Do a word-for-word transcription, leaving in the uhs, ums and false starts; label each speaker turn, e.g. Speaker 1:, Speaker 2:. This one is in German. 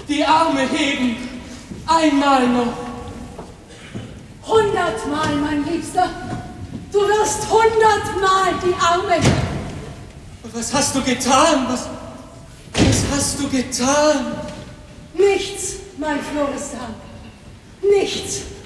Speaker 1: die Arme heben, einmal noch.
Speaker 2: Hundertmal, mein Liebster, du wirst hundertmal die Arme heben.
Speaker 1: Was hast du getan? Was, was hast du getan?
Speaker 2: Nichts, mein Florestan, nichts.